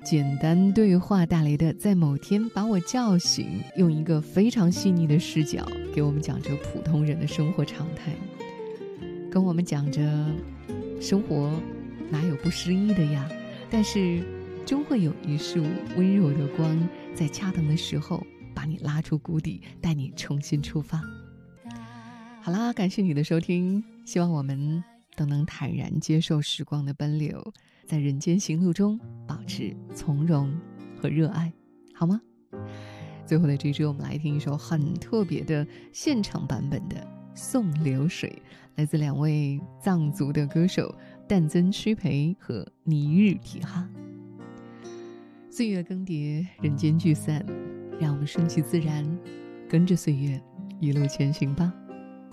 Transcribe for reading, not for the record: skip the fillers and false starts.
简单对话带来的在某天把我叫醒，用一个非常细腻的视角给我们讲着普通人的生活常态，跟我们讲着生活哪有不失意的呀，但是终会有一束温柔的光在恰当的时候把你拉出谷底，带你重新出发。好啦，感谢你的收听，希望我们都能坦然接受时光的奔流，在人间行路中保持从容和热爱，好吗？最后的这支我们来听一首很特别的现场版本的《送流水》，来自2位藏族的歌手旦增曲培和尼日提哈。岁月更迭，人间聚散，让我们顺其自然，跟着岁月一路前行吧。